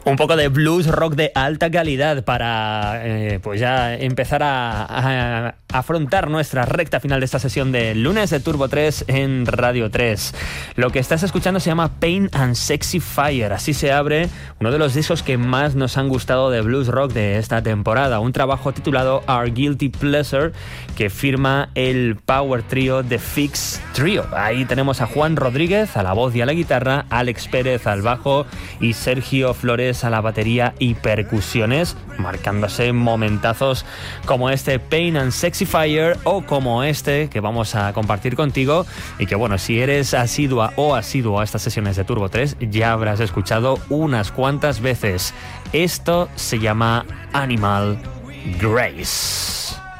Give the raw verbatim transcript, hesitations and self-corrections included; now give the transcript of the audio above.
Un poco de blues rock de alta calidad para eh, pues ya empezar a, a afrontar nuestra recta final de esta sesión de lunes de Turbo tres en Radio tres. Lo que estás escuchando se llama Pain and Sexy Fire. Así se abre uno de los discos que más nos han gustado de blues rock de esta temporada. Un trabajo titulado Our Guilty Pleasure que firma el power trio The Fix Trio. Ahí tenemos a Juan Rodríguez a la voz y a la guitarra, Alex Pérez al bajo y Sergio Flores a la batería y percusiones, marcándose momentazos como este Pain and Sexy Fire o como este que vamos a compartir contigo y que, bueno, si eres asidua o asiduo a estas sesiones de Turbo tres ya habrás escuchado unas cuantas veces. Esto se llama Animal Grace.